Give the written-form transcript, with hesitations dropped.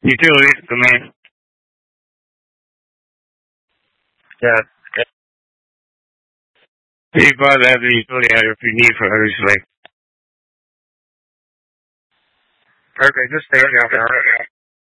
Utilities, man. Yeah. People have the utility if you need for others, like. Okay, just stay out there.